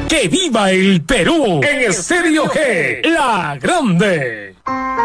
¡Que viva el Perú! En Estéreo G, la grande.